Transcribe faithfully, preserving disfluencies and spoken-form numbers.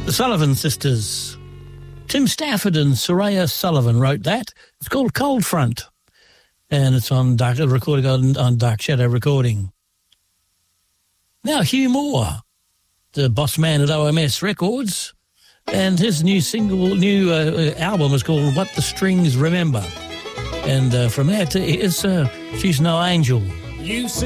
The Sullivan Sisters. Tim Stafford and Soraya Sullivan wrote that. It's called Cold Front, and it's on Dark recording on, on Dark Shadow Recording. Now Hugh Moore, the boss man at O M S Records, and his new single, new uh, album is called What the Strings Remember. And uh, from that, it's uh, She's No Angel. You see